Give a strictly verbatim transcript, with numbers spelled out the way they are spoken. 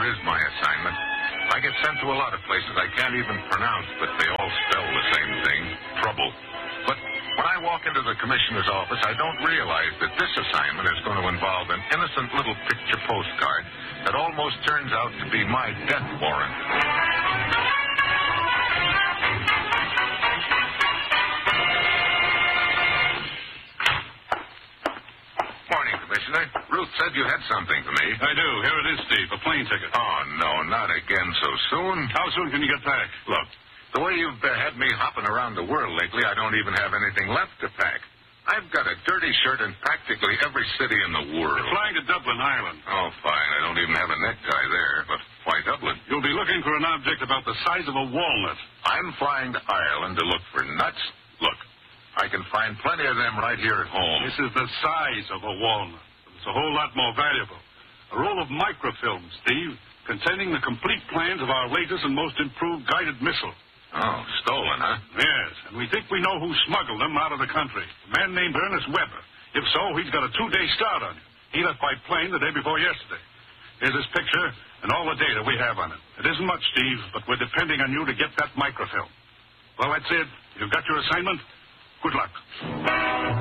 is my assignment. I get sent to a lot of places I can't even pronounce, but they all spell the same thing, trouble. But when I walk into the commissioner's office, I don't realize that this assignment is going to involve an innocent little picture postcard that almost turns out to be my death warrant. Morning, Commissioner. Ruth said you had something for me. I do. Here it is, Steve. A plane ticket. Oh, no, not again so soon. How soon can you get back? Look, the way you've uh, had me hopping around the world lately, I don't even have anything left to pack. I've got a dirty shirt in practically every city in the world. You're flying to Dublin, Ireland. Oh, fine. I don't even have a necktie there. But why Dublin? You'll be looking for an object about the size of a walnut. I'm flying to Ireland to look for nuts. Look, I can find plenty of them right here at home. This is the size of a walnut. It's a whole lot more valuable. A roll of microfilm, Steve, containing the complete plans of our latest and most improved guided missile. Oh, stolen, huh? Yes, and we think we know who smuggled them out of the country. A man named Ernest Weber. If so, he's got a two-day start on you. He left by plane the day before yesterday. Here's his picture and all the data we have on it. It isn't much, Steve, but we're depending on you to get that microfilm. Well, that's it. You've got your assignment. Good luck.